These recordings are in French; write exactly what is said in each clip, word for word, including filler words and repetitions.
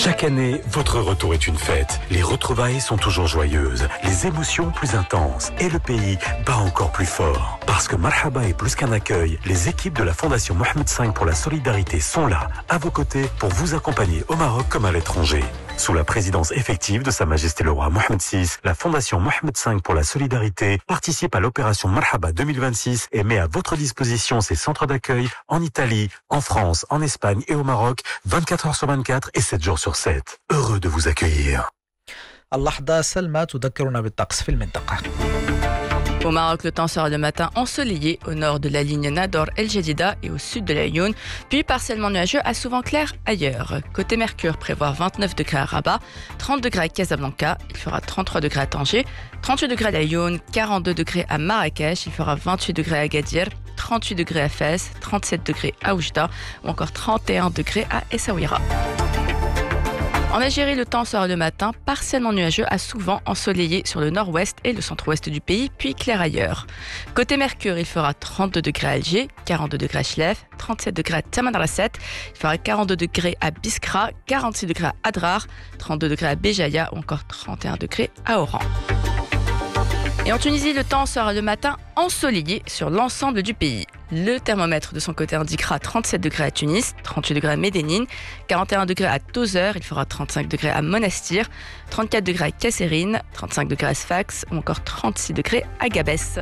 Chaque année, votre retour est une fête. Les retrouvailles sont toujours joyeuses, les émotions plus intenses et le pays bat encore plus fort. Parce que Marhaba est plus qu'un accueil, les équipes de la Fondation Mohamed cinq pour la solidarité sont là, à vos côtés, pour vous accompagner au Maroc comme à l'étranger. Sous la présidence effective de Sa Majesté le Roi Mohamed six, la Fondation Mohamed cinq pour la solidarité participe à l'opération Marhaba deux mille vingt-six et met à votre disposition ses centres d'accueil en Italie, en France, en Espagne et au Maroc, vingt-quatre heures sur vingt-quatre et sept jours sur sept. Heureux de vous accueillir. اللحظة سلمى تذكرنا بالطقس في المنطقة. Au Maroc, le temps sera le matin ensoleillé au nord de la ligne Nador El Jadida et au sud de la Lyoun, puis partiellement nuageux à souvent clair ailleurs. Côté Mercure, prévoir vingt-neuf degrés à Rabat, trente degrés à Casablanca, il fera trente-trois degrés à Tanger, trente-huit degrés à la Lyoun, quarante-deux degrés à Marrakech, il fera vingt-huit degrés à Agadir, trente-huit degrés à Fès, trente-sept degrés à Oujda ou encore trente et un degrés à Essaouira. En Algérie, le temps sera le matin partiellement nuageux à souvent ensoleillé sur le nord-ouest et le centre-ouest du pays, puis clair ailleurs. Côté Mercure, il fera trente-deux degrés à Alger, quarante-deux degrés à Chlef, trente-sept degrés à Tamanrasset, il fera quarante-deux degrés à Biskra, quarante-six degrés à Adrar, trente-deux degrés à Béjaïa ou encore trente et un degrés à Oran. Et en Tunisie, le temps sera le matin ensoleillé sur l'ensemble du pays. Le thermomètre de son côté indiquera trente-sept degrés à Tunis, trente-huit degrés à Médénine, quarante et un degrés à Tozeur, il fera trente-cinq degrés à Monastir, trente-quatre degrés à Kasserine, trente-cinq degrés à Sfax ou encore trente-six degrés à Gabès.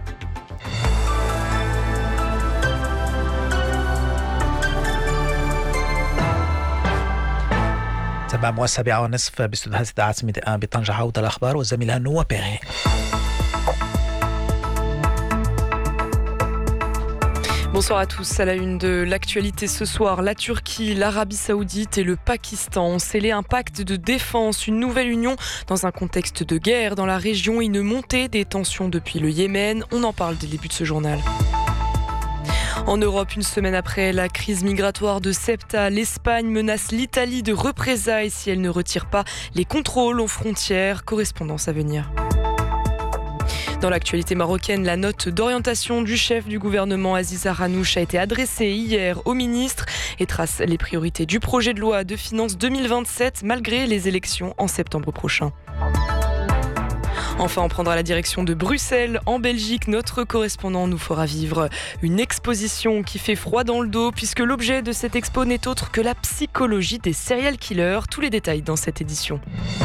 تمام والسابعة والنصف باستوديوهات إذاعة ميدان بطنجة عودة الأخبار والزميلة نوا بيري. Bonsoir à tous. À la une de l'actualité ce soir, la Turquie, l'Arabie Saoudite et le Pakistan ont scellé un pacte de défense, une nouvelle union dans un contexte de guerre dans la région et une montée des tensions depuis le Yémen. On en parle dès le début de ce journal. En Europe, une semaine après la crise migratoire de Ceuta, l'Espagne menace l'Italie de représailles si elle ne retire pas les contrôles aux frontières. Correspondance à venir. Dans l'actualité marocaine, la note d'orientation du chef du gouvernement Aziz Arranouch a été adressée hier au ministre et trace les priorités du projet de loi de finances deux mille vingt-sept malgré les élections en septembre prochain. Enfin, on prendra la direction de Bruxelles, en Belgique. Notre correspondant nous fera vivre une exposition qui fait froid dans le dos puisque l'objet de cette expo n'est autre que la psychologie des serial killers. Tous les détails dans cette édition.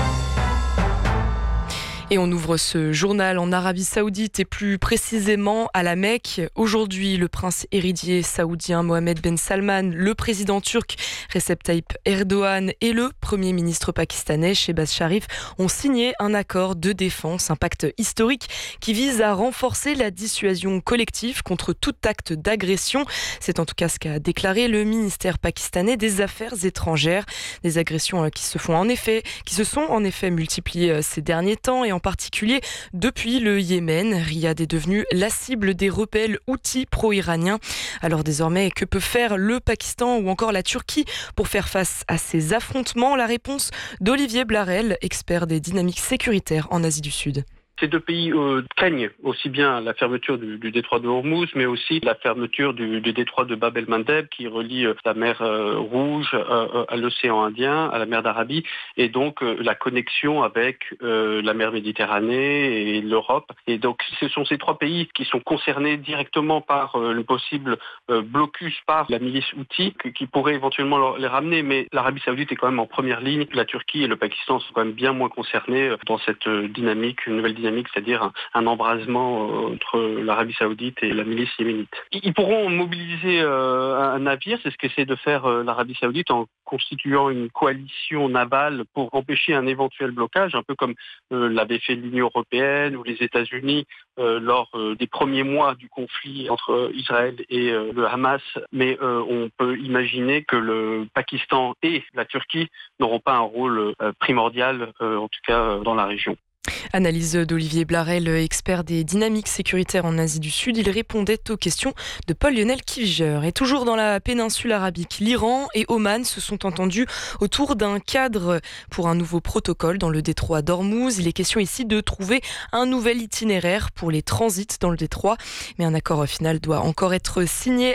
Et on ouvre ce journal en Arabie Saoudite et plus précisément à la Mecque. Aujourd'hui, le prince héritier saoudien Mohammed Ben Salman, le président turc Recep Tayyip Erdogan et le premier ministre pakistanais Shehbaz Sharif ont signé un accord de défense, un pacte historique qui vise à renforcer la dissuasion collective contre tout acte d'agression. C'est en tout cas ce qu'a déclaré le ministère pakistanais des Affaires étrangères. Des agressions qui se font en effet, qui se sont en effet multipliées ces derniers temps et en particulier depuis le Yémen. Riyad est devenu la cible des rebelles houthis pro-iraniens. Alors désormais, que peut faire le Pakistan ou encore la Turquie pour faire face à ces affrontements? La réponse d'Olivier Blarel, expert des dynamiques sécuritaires en Asie du Sud. Ces deux pays euh, craignent aussi bien la fermeture du, du détroit de Hormuz, mais aussi la fermeture du, du détroit de Bab el-Mandeb qui relie euh, la mer euh, Rouge euh, à l'océan Indien, à la mer d'Arabie, et donc euh, la connexion avec euh, la mer Méditerranée et l'Europe. Et donc ce sont ces trois pays qui sont concernés directement par euh, le possible euh, blocus par la milice houthi qui pourrait éventuellement leur, les ramener, mais l'Arabie Saoudite est quand même en première ligne. La Turquie et le Pakistan sont quand même bien moins concernés euh, dans cette euh, dynamique, une nouvelle dynamique, c'est-à-dire un, un embrasement euh, entre l'Arabie Saoudite et la milice yéménite. Ils pourront mobiliser euh, un navire, c'est ce qu'essaie de faire euh, l'Arabie Saoudite en constituant une coalition navale pour empêcher un éventuel blocage, un peu comme euh, l'avait fait l'Union européenne ou les États-Unis euh, lors euh, des premiers mois du conflit entre Israël et euh, le Hamas. Mais euh, on peut imaginer que le Pakistan et la Turquie n'auront pas un rôle euh, primordial, euh, en tout cas dans la région. Analyse d'Olivier Blarel, expert des dynamiques sécuritaires en Asie du Sud. Il répondait aux questions de Paul-Lionel Kiviger. Et toujours dans la péninsule arabique, l'Iran et Oman se sont entendus autour d'un cadre pour un nouveau protocole dans le détroit d'Ormuz. Il est question ici de trouver un nouvel itinéraire pour les transits dans le détroit. Mais un accord final doit encore être signé